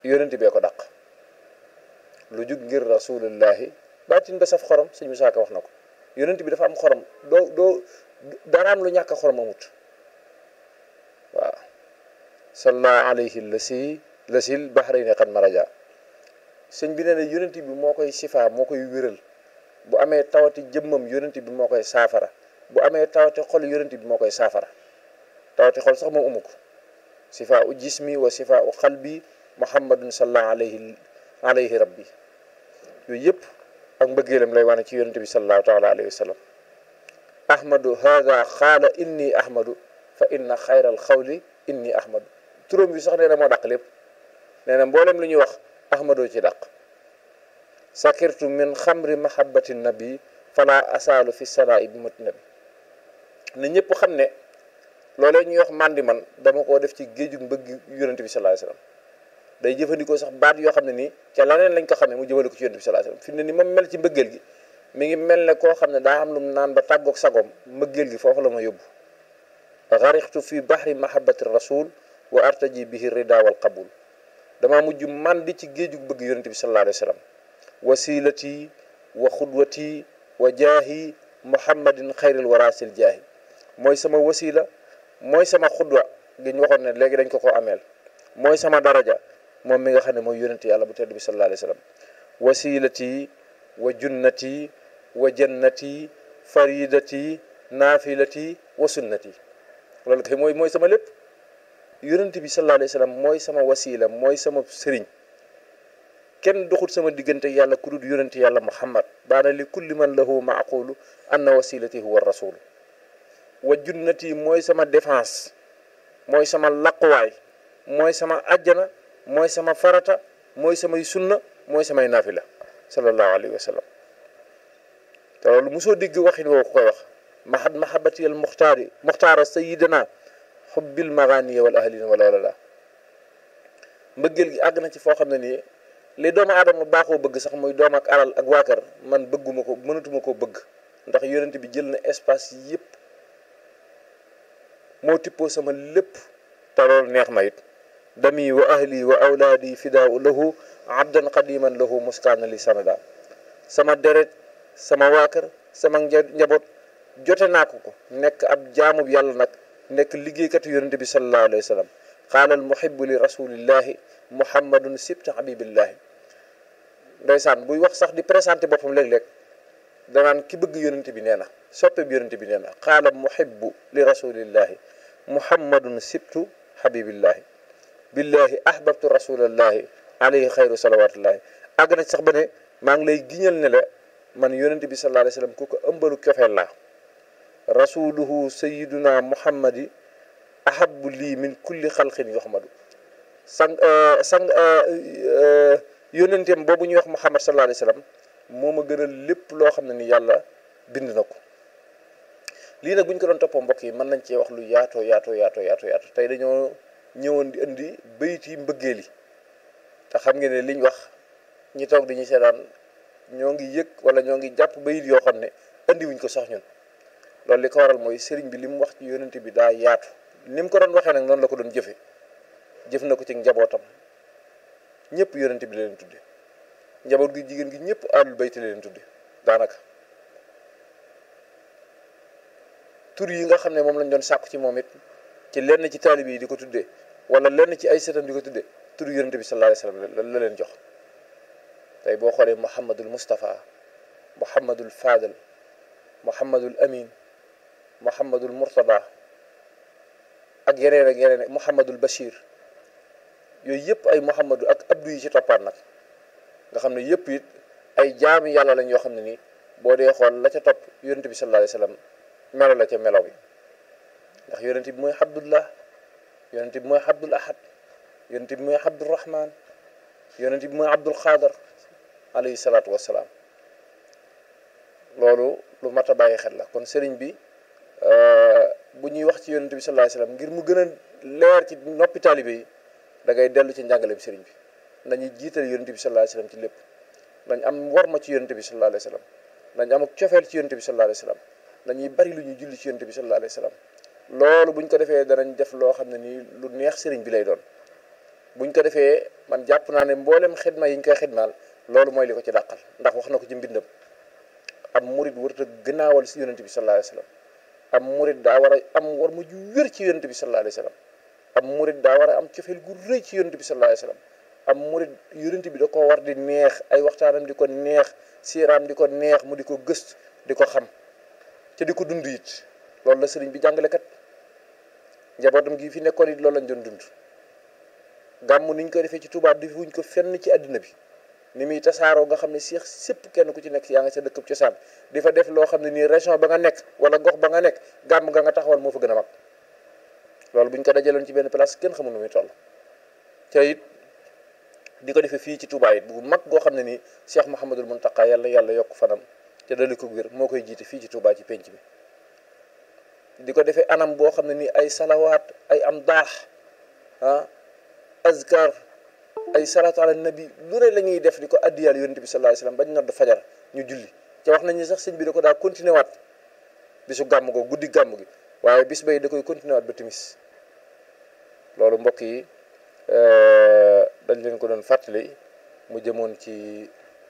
yonent bee ko dàq lu jug ngir rasulullahi baatin ba saf xorom sëñ Musaa Ka wax na ko yonent bi dafa am xorom doo dara am lu ñàkk a xorom amut waaw salla alayhi lasil bahrayni qad maraja sëñ bi nee na yonent bi moo koy sifaa moo koy wéral bu amee tawati jëmmam yonent bi moo koy saafara bu amee tawati xol yonent bi moo koy saafara tawati xol sax moom amu ko sifaa u jismi wa sifaa u xalbi muhammadun salla alayhi rabbi yooyu yëpp ak mbëggeelam lay wane ci yonent bi sallallahu taala alayhi wa sallam ahmadu hada xaala inni ahmadu fa inna xayral xawli inni ahmadu turam bi sax nee na moo dàq lépp nee na mboolem lu ñuy wax ahmadoo ci dàq sakirtu min xamri mahabbati nabi fala asaalu fi sanaa bi mati nabi na ñëpp xam ne loolee ñuy wax mandi man dama koo def ci géejug mbëgg yonent bi sallallahu alayhi wasallam day jëfandikoo sax baat yoo xam ne nii ca laneen lañ ko xam ne mu jëmale ko ci yonent bi sallallahu alayhi wasallam fi mu ne ni moom mel ci mbëggeel gi mi ngi mel ne koo xam ne daa am lu mu naan ba tàggoog sagoom mbëggeel gi foofu la ma yóbbu garixtu fi bahri mahabbati rasul wa artaji bihi rida wal qabul damaa mujj mandi ci géejug bëgg yonent bi sallallahu alayhi wasallam wasilati wa xudwati wa jaahi muhammadin xayril warasil jaahi mooy sama wasila mooy sama xudwa gi ñu waxoon ne léegi dañ ko ameel mooy sama daraja moom mi nga xam ne mooy yonent yàlla bu tedd bi sallallahu alayhi wasallam wasilati wa junnati wa jannati faridati naafilati wa sunnati loolu kay mooy sama lépp yonent bi sallallahu alayhi wasallam mooy sama wasila mooy sama sëriñ kenn doxut sama diggante yàlla ku dul yonent yàlla muhammad baana li kulli man lahu maaqulu anna wasilati huwa rasul wa junnati mooy sama défense mooy sama laquwaay mooy sama ajjana mooy sama farata mooy samay sunna mooy samay naafila sallallahu alayhi wa sallam te loolu mosoo dégg waxin woo ko koy wax mahabbati al muxtaara sayidana xubbil maganiya wal ahlina wala wala mbëggeel gi àgg na ci foo xam ne nii li doomu aadama baaxoo bëgg sax muy doom ak alal ak waa kër man bëgguma ko mënatuma koo bëgg ndax yonent bi jël na espace yëpp moo tippoo sama lépp te loolu neex ma it dami wa ahli wa awlaadi fidaaw lahu abdan qadiman lahu muskaana li sanada sama deret sama waa kër sama njaboot jote naa ko nekk ab jaamub yàlla nag nekk liggéeykatu yonent bi sallallahu alayhi wa sallam qaala al muhibbu li rasulillahi muhammadun sibta habibillahi ndeysaan buy wax sax di présenté boppam léeg-léeg danaan ki bëgg yonent bi nee na soppe bi yonent bi nee na qaala muhibbu li rasulillahi muhammadun sibtu habibillahi billahi ahbabtu rasulallahi alayhi xayru salawatullahi àgg na sax ba ne maa ngi lay giñal ne la man yonent bi sallallahu alayhi wasallam ku ko ëmbalu cofeel laa rasuluhu sayiduna muhammadi ahabbu lii min kulli xalqin yuhmadu yonenteem boobu ñuy wax muhammad sallallahu alayhi wasallam moo ma gënal lépp loo xam ne ni yàlla bind na ko lii nag bu ñu ko doon toppoo mbokk yi mën nañ cee wax lu yaatoo tey dañoo ñëwoon di indi bayit yi mbëggeel yi te xam ngeen ne liñ wax ñi toog di ñu seetaan ñoo ngi yëg wala ñoo ngi jàpp bayit yoo xam ne indi wuñ ko sax ñun loolu li ko waral mooy sëriñ bi li mu wax ci yonent bi daa yaatu ni mu ko doon waxee nag noonu la ko doon jëf na ko ci njabootam ñëpp yonent bi la leen tudde njaboot gi jigéen gi ñëpp alul bayt la leen tudde daanaka tur yi nga xam ne moom lañ doon sàkku ci moom it ci lenn ci taalib yi di ko tuddee wala lenn ci ay sëtam di ko tuddee tur yonent bi sallallahu alayhi wasallam la leen jox tey boo xoolee muhammadul mustafa muhammadul fadal muhammadul amin muhammadul murtada ak yeneen muhammadul bashir yooyu yëpp ay muhammadu ak abdu yi ci toppaat nag nga xam ne yëpp it ay jaami yàlla lañ yoo xam ne nii boo dee xool la ca topp yonent bi sallallahu alayhi wasallam melo la ca melo bi ndax yonent bi mooy abdullah yonent bi mooy abdul ahad yonent bi mooy abdul rahman yonent bi mooy abdul xaadar alayhi salaatu wassalaam loolu lu mat a bàyyi xel la kon sëriñ bi bu ñuy wax ci yonent bi sallallahu alayhi wasallam ngir mu gën a leer ci noppi taalibe yi da ngay dellu ci njàngale bi sëriñ bi nañuy jiital yonent bi sallallahu alayhi wasallam ci lépp nañ am worma ci yonent bi sallallahu alayhi wasallam nañ am ak cofeel ci yonent bi sallallahu alayhi wasallam nañuy bari lu ñuy julli ci yonent bi sallallahu alayhi wasallam loolu buñ ko defee danañ def loo xam ne nii lu neex sëriñ bi lay doon buñ ko defee man jàpp naa ne mboolem xidma yi ñu koy xidmaal loolu mooy li ko ci dàqal ndax wax na ko ci mbindam am murid warut a gënaawal si yonent bi sallallahu alayhi wasallam am murid daa war a am war mu ju wér ci yonent bi sallallahu alayhi wasallam am murid daa war a am cofeel gu rëy ci yonent bi sallallahu alayhi wasallam am murid yonent bi da ko war di neex ay waxtaanam di ko neex siiraam di ko neex mu di ko gëstu di ko xam te di ko dund it loolu la sëriñ bi jàngale kat njabootam gi fi nekkoon it loolu lañ doon dund gàmm niñ koy defee ci Touba di wuñ ko fenn ci àddina bi ni muy tasaaroo nga xam ne seex sépp kenn ku ci nekk yaa nga sa dëkkub cosaan di fa def loo xam ne nii région ba nga nekk wala gox ba nga nekk gàmm nga taxawal moo fa gën a mag loolu buñ ko dajaloon ci benn place kenn xamul nu muy toll te it di ko defee fii ci Touba it bu mag goo xam ne nii Cheikh Mouhamadul Mountakha yàlla yokk fanam te dali ko wér moo koy jiite fii ci Touba ci penc bi di ko defee anam boo xam ne nii ay salawaat ay am daax azkar ay salaatu ala nabi lu ne la ñuy def di ko addiyal yonent bi sallallahu alayhi wasallam bañ nodd fajar ñu julli te wax nañ ni sax sëñ bi da ko daa continuer waat bisu gàmm ko guddi gàmm gi waaye bis bay da koy continuer waat ba timis loolu mbokk yi dañ leen ko doon fàttali mu jëmoon ci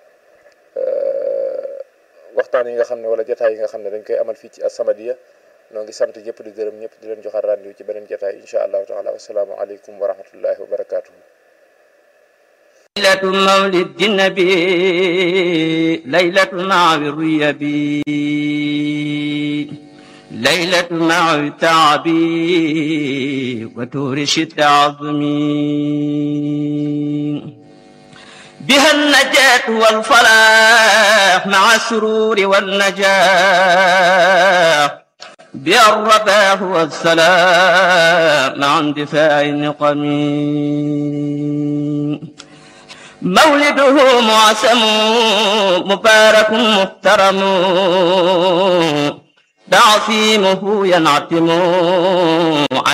waxtaan yi nga xam ne wala jotaay yi nga xam ne dañ koy amal fii ci As-Samadiyya noo ngi sant ñëpp di gërëm ñëpp di leen joxaat rendez-vous ci beneen jotaay insha allahu taala wassalaamu aleykum wa rahmatullahi wa barakatuhu ليلة مولد النبي ليلة مع الريبي ليلة مع التعبي وتورش التعظمي بها النجاة والفلاح مع السرور والنجاح بها الرباح والسلام مع اندفاع النقم مولده معسم مبارك محترم تعصيمه ينعتم